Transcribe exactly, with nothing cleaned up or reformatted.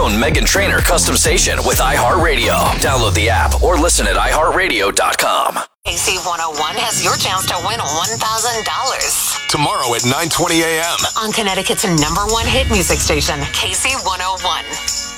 own Meghan Trainor custom station with iHeartRadio. Download the app or listen at i heart radio dot com. K C one oh one has your chance to win one thousand dollars. Tomorrow at nine twenty a.m. on Connecticut's number one hit music station, K C one oh one.